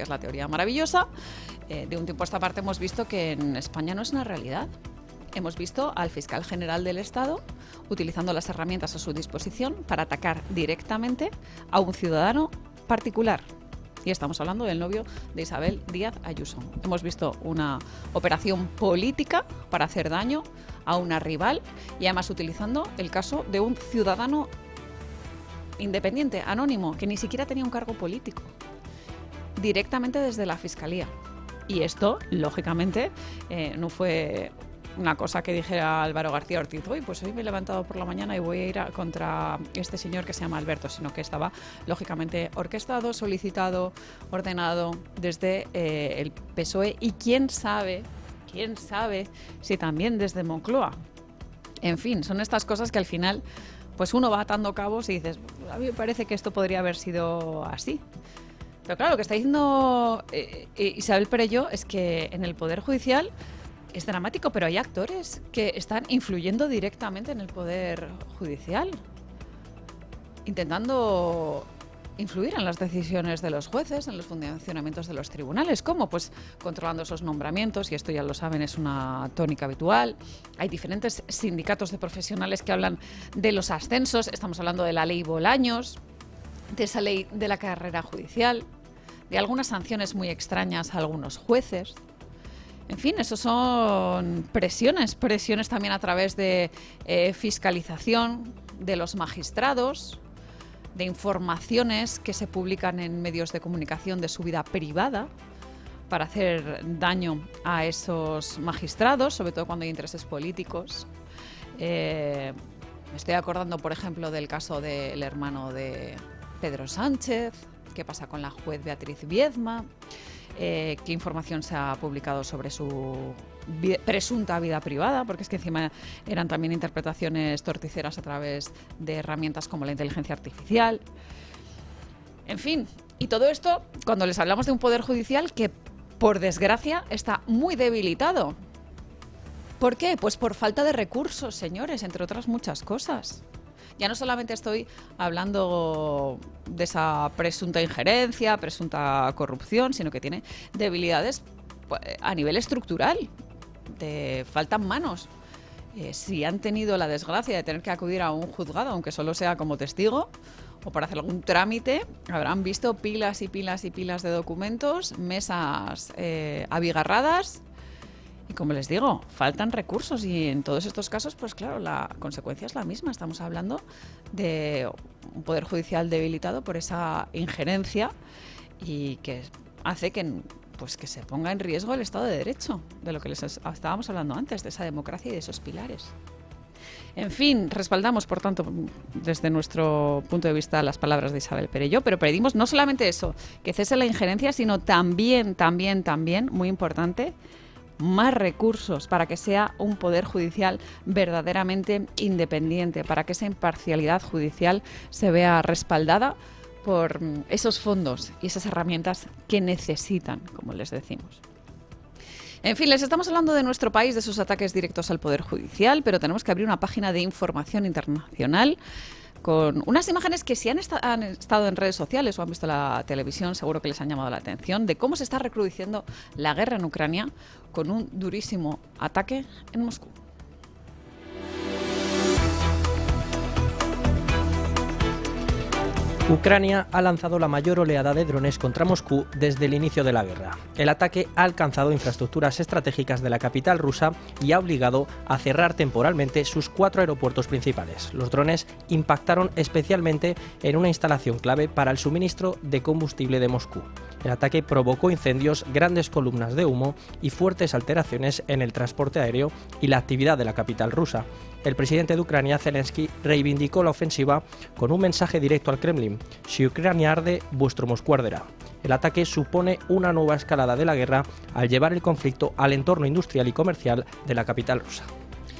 que es la teoría maravillosa. De un tiempo a esta parte hemos visto que en España no es una realidad. Hemos visto al fiscal general del Estado utilizando las herramientas a su disposición para atacar directamente a un ciudadano particular. Y estamos hablando del novio de Isabel Díaz Ayuso. Hemos visto una operación política para hacer daño a una rival y además utilizando el caso de un ciudadano independiente, anónimo, que ni siquiera tenía un cargo político, directamente desde la Fiscalía. Y esto, lógicamente, no fue una cosa que dijera Álvaro García Ortiz, pues hoy me he levantado por la mañana y voy a ir contra este señor que se llama Alberto, sino que estaba lógicamente orquestado, solicitado, ordenado desde el PSOE y quién sabe si también desde Moncloa. En fin, son estas cosas que al final pues uno va atando cabos y dices, a mí me parece que esto podría haber sido así. Pero claro, lo que está diciendo Isabel Perelló es que en el Poder Judicial es dramático, pero hay actores que están influyendo directamente en el Poder Judicial, intentando influir en las decisiones de los jueces, en los funcionamientos de los tribunales. ¿Cómo? Pues controlando esos nombramientos, y esto ya lo saben, es una tónica habitual. Hay diferentes sindicatos de profesionales que hablan de los ascensos. Estamos hablando de la ley Bolaños, de esa ley de la carrera judicial, de algunas sanciones muy extrañas a algunos jueces. En fin, eso son presiones también a través de fiscalización de los magistrados, de informaciones que se publican en medios de comunicación de su vida privada para hacer daño a esos magistrados, sobre todo cuando hay intereses políticos. Me estoy acordando, por ejemplo, del caso del hermano de Pedro Sánchez, qué pasa con la juez Beatriz Viedma. Qué información se ha publicado sobre su presunta vida privada, porque es que encima eran también interpretaciones torticeras a través de herramientas como la inteligencia artificial. En fin, y todo esto cuando les hablamos de un poder judicial que, por desgracia, está muy debilitado. ¿Por qué? Pues por falta de recursos, señores, entre otras muchas cosas. Ya no solamente estoy hablando de esa presunta injerencia, presunta corrupción, sino que tiene debilidades a nivel estructural. Faltan manos. Si han tenido la desgracia de tener que acudir a un juzgado, aunque solo sea como testigo, o para hacer algún trámite, habrán visto pilas y pilas y pilas de documentos, mesas abigarradas. Y como les digo, faltan recursos y en todos estos casos, pues claro, la consecuencia es la misma. Estamos hablando de un poder judicial debilitado por esa injerencia y que hace que se ponga en riesgo el Estado de Derecho, de lo que les estábamos hablando antes, de esa democracia y de esos pilares. En fin, respaldamos, por tanto, desde nuestro punto de vista, las palabras de Isabel Perelló, pero pedimos no solamente eso, que cese la injerencia, sino también, muy importante, más recursos para que sea un poder judicial verdaderamente independiente, para que esa imparcialidad judicial se vea respaldada por esos fondos y esas herramientas que necesitan, como les decimos. En fin, les estamos hablando de nuestro país, de sus ataques directos al Poder Judicial, pero tenemos que abrir una página de información internacional con unas imágenes que si han estado en redes sociales o han visto la televisión, seguro que les han llamado la atención, de cómo se está recrudeciendo la guerra en Ucrania con un durísimo ataque en Moscú. Ucrania ha lanzado la mayor oleada de drones contra Moscú desde el inicio de la guerra. El ataque ha alcanzado infraestructuras estratégicas de la capital rusa y ha obligado a cerrar temporalmente sus 4 aeropuertos principales. Los drones impactaron especialmente en una instalación clave para el suministro de combustible de Moscú. El ataque provocó incendios, grandes columnas de humo y fuertes alteraciones en el transporte aéreo y la actividad de la capital rusa. El presidente de Ucrania, Zelensky, reivindicó la ofensiva con un mensaje directo al Kremlin: si Ucrania arde, vuestro Moscú arderá. El ataque supone una nueva escalada de la guerra al llevar el conflicto al entorno industrial y comercial de la capital rusa.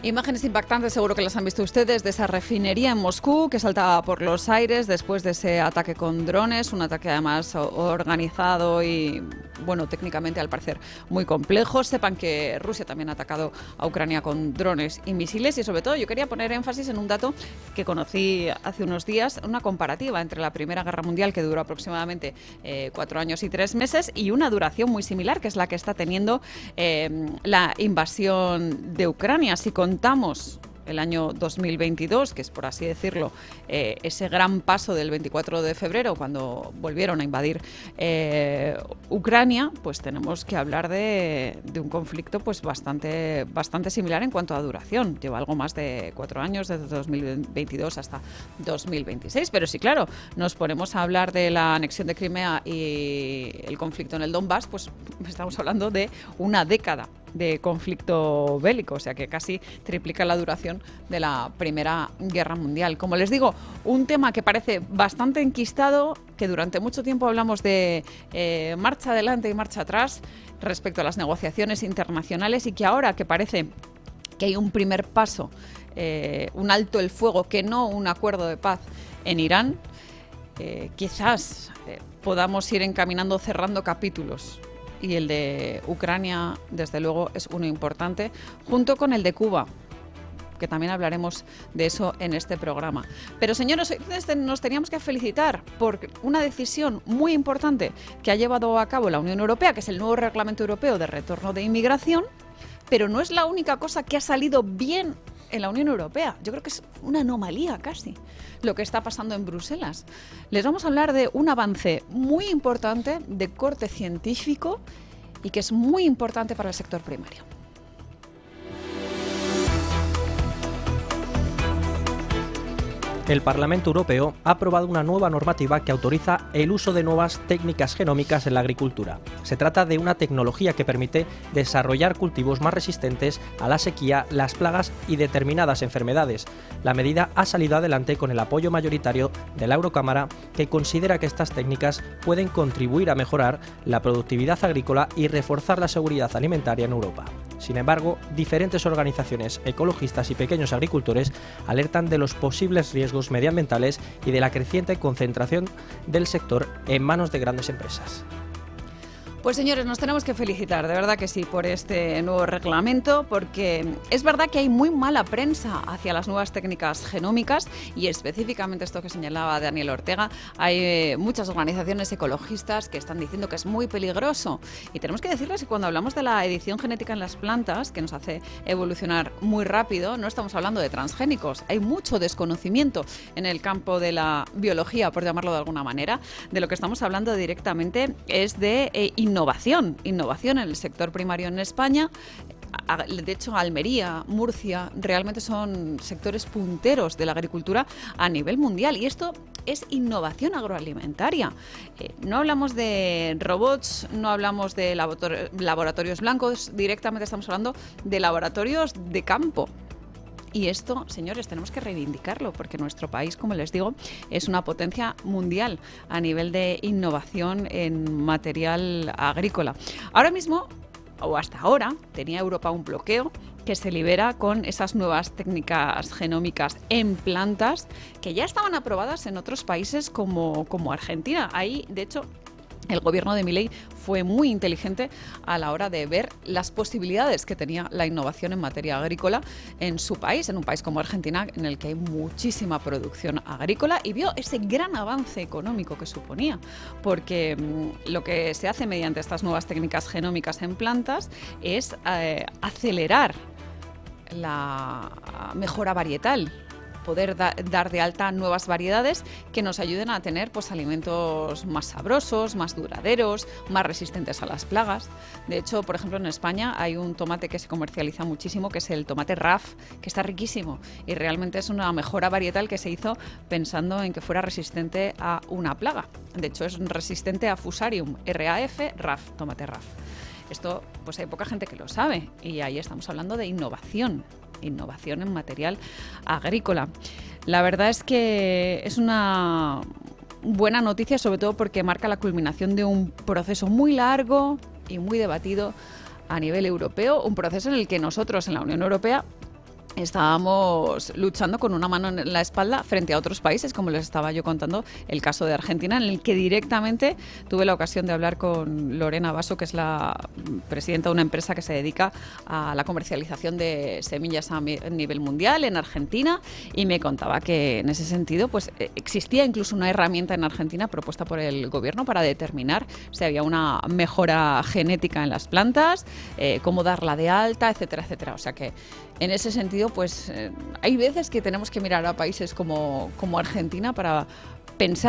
Imágenes impactantes, seguro que las han visto ustedes, de esa refinería en Moscú que saltaba por los aires después de ese ataque con drones, un ataque además organizado y, bueno, técnicamente al parecer muy complejo. Sepan que Rusia también ha atacado a Ucrania con drones y misiles y, sobre todo, yo quería poner énfasis en un dato que conocí hace unos días, una comparativa entre la Primera Guerra Mundial, que duró aproximadamente 4 años y 3 meses, y una duración muy similar, que es la que está teniendo la invasión de Ucrania. Si contamos el año 2022, que es, por así decirlo, ese gran paso del 24 de febrero, cuando volvieron a invadir Ucrania, pues tenemos que hablar de un conflicto pues bastante similar en cuanto a duración. Lleva algo más de 4 años, desde 2022 hasta 2026. Pero sí, claro, nos ponemos a hablar de la anexión de Crimea y el conflicto en el Donbass, pues estamos hablando de una década de conflicto bélico, o sea que casi triplica la duración de la Primera Guerra Mundial. Como les digo, un tema que parece bastante enquistado, que durante mucho tiempo hablamos de marcha adelante y marcha atrás respecto a las negociaciones internacionales, y que ahora que parece que hay un primer paso, un alto el fuego, que no un acuerdo de paz en Irán, quizás podamos ir encaminando, cerrando capítulos. Y el de Ucrania, desde luego, es uno importante, junto con el de Cuba, que también hablaremos de eso en este programa. Pero, señores, nos teníamos que felicitar por una decisión muy importante que ha llevado a cabo la Unión Europea, que es el nuevo Reglamento Europeo de Retorno de Inmigración, pero no es la única cosa que ha salido bien en la Unión Europea. Yo creo que es una anomalía casi lo que está pasando en Bruselas. Les vamos a hablar de un avance muy importante de corte científico y que es muy importante para el sector primario. El Parlamento Europeo ha aprobado una nueva normativa que autoriza el uso de nuevas técnicas genómicas en la agricultura. Se trata de una tecnología que permite desarrollar cultivos más resistentes a la sequía, las plagas y determinadas enfermedades. La medida ha salido adelante con el apoyo mayoritario de la Eurocámara, que considera que estas técnicas pueden contribuir a mejorar la productividad agrícola y reforzar la seguridad alimentaria en Europa. Sin embargo, diferentes organizaciones ecologistas y pequeños agricultores alertan de los posibles riesgos medioambientales y de la creciente concentración del sector en manos de grandes empresas. Pues, señores, nos tenemos que felicitar, de verdad que sí, por este nuevo reglamento, porque es verdad que hay muy mala prensa hacia las nuevas técnicas genómicas, y específicamente esto que señalaba Daniel Ortega, hay muchas organizaciones ecologistas que están diciendo que es muy peligroso, y tenemos que decirles que cuando hablamos de la edición genética en las plantas, que nos hace evolucionar muy rápido, no estamos hablando de transgénicos. Hay mucho desconocimiento en el campo de la biología, por llamarlo de alguna manera. De lo que estamos hablando directamente es de innovación en el sector primario en España. De hecho, Almería, Murcia, realmente son sectores punteros de la agricultura a nivel mundial, y esto es innovación agroalimentaria. No hablamos de robots, no hablamos de laboratorios blancos, directamente estamos hablando de laboratorios de campo. Y esto, señores, tenemos que reivindicarlo, porque nuestro país, como les digo, es una potencia mundial a nivel de innovación en material agrícola. Ahora mismo, o hasta ahora, tenía Europa un bloqueo que se libera con esas nuevas técnicas genómicas en plantas que ya estaban aprobadas en otros países como Argentina. Ahí, de hecho, el gobierno de Milei fue muy inteligente a la hora de ver las posibilidades que tenía la innovación en materia agrícola en su país, en un país como Argentina, en el que hay muchísima producción agrícola, y vio ese gran avance económico que suponía, porque lo que se hace mediante estas nuevas técnicas genómicas en plantas es acelerar la mejora varietal, poder dar de alta nuevas variedades que nos ayuden a tener pues alimentos más sabrosos, más duraderos, más resistentes a las plagas. De hecho, por ejemplo, en España hay un tomate que se comercializa muchísimo, que es el tomate RAF, que está riquísimo, y realmente es una mejora varietal que se hizo pensando en que fuera resistente a una plaga. De hecho, es resistente a Fusarium RAF, RAF, tomate RAF. Esto, pues hay poca gente que lo sabe, y ahí estamos hablando de innovación en material agrícola. La verdad es que es una buena noticia, sobre todo porque marca la culminación de un proceso muy largo y muy debatido a nivel europeo, un proceso en el que nosotros en la Unión Europea estábamos luchando con una mano en la espalda frente a otros países, como les estaba yo contando el caso de Argentina, en el que directamente tuve la ocasión de hablar con Lorena Basso, que es la presidenta de una empresa que se dedica a la comercialización de semillas a nivel mundial en Argentina, y me contaba que en ese sentido pues existía incluso una herramienta en Argentina propuesta por el gobierno para determinar si había una mejora genética en las plantas, cómo darla de alta, etcétera, etcétera. O sea que en ese sentido, pues hay veces que tenemos que mirar a países como Argentina para pensar